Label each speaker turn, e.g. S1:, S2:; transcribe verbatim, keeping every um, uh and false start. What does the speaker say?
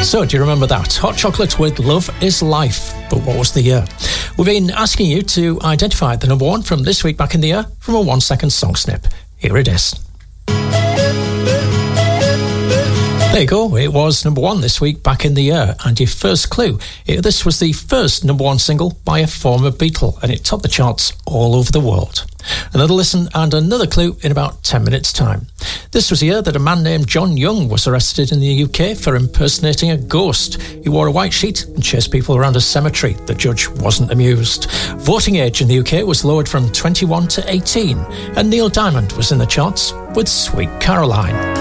S1: So, do you remember that? Hot Chocolate with Love is Life. But what was the year? We've been asking you to identify the number one from this week back in the year from a one-second song snip. Here it is. There you go, it was number one this week back in the year. And your first clue, it, this was the first number one single by a former Beatle, and it topped the charts all over the world. Another listen and another clue in about ten minutes' time. This was the year that a man named John Young was arrested in the U K for impersonating a ghost. He wore a white sheet and chased people around a cemetery. The judge wasn't amused. Voting age in the U K was lowered from twenty-one to eighteen, and Neil Diamond was in the charts with Sweet Caroline.